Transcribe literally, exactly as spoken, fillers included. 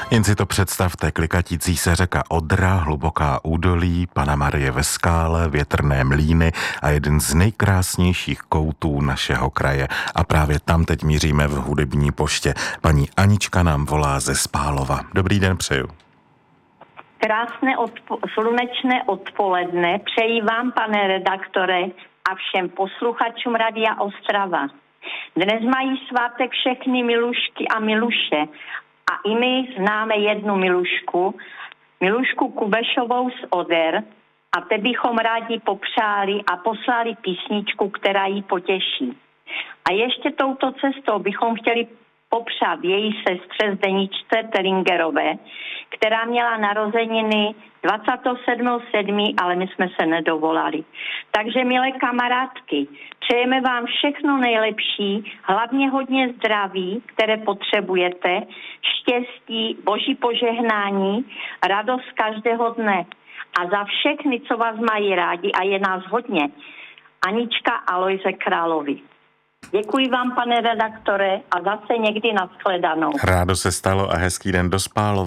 Jen si to představte, klikatící se řeka Odra, hluboká údolí, Panna Marie ve skále, větrné mlýny a jeden z nejkrásnějších koutů našeho kraje. A právě tam teď míříme v hudební poště. Paní Anička nám volá ze Spálova. Dobrý den přeju. Krásné odpo- slunečné odpoledne přeji vám, pane redaktore, a všem posluchačům Radia Ostrava. Dnes mají svátek všechny Milušky a Miluše a i my známe jednu Milušku, Milušku Kubešovou z Oder, a te bychom rádi popřáli a poslali písničku, která jí potěší. A ještě touto cestou bychom chtěli popřát její sestře Zdeničce Teringerové, která měla narozeniny dvacátého sedmého sedmého ale my jsme se nedovolali. Takže, milé kamarádky, přejeme vám všechno nejlepší, hlavně hodně zdraví, které potřebujete, štěstí, boží požehnání, radost každého dne. A za všechny, co vás mají rádi, a je nás hodně, Anička Alojze Královi. Děkuji vám, pane redaktore, a zase někdy nashledanou. Rádo se stalo a hezký den do Spálova.